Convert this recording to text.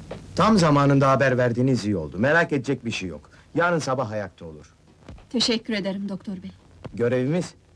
Tam zamanında haber verdiğiniz iyi oldu. Merak edecek bir şey yok. Yarın sabah ayakta olur. Teşekkür ederim doktor bey. Görevimiz